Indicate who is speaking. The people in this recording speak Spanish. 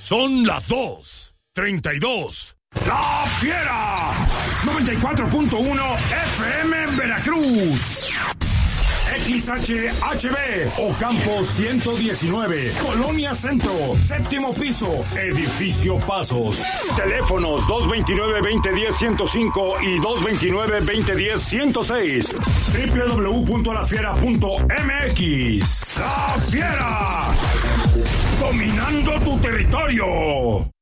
Speaker 1: Son las 2:32.
Speaker 2: ¡La Fiera! 94.1 FM en Veracruz. XHHB, Ocampo 119, Colonia Centro, séptimo piso, Edificio Pasos. Teléfonos 229-2010-105 y 229-2010-106. www.lafiera.mx. ¡La Fiera! ¡Dominando tu territorio!